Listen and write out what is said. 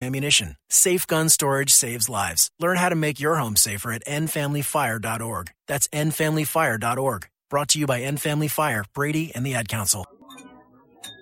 ammunition. Safe gun storage saves lives. Learn how to make your home safer at endfamilyfire.org. That's endfamilyfire.org. Brought to you by End Family Fire, Brady, and the Ad Council.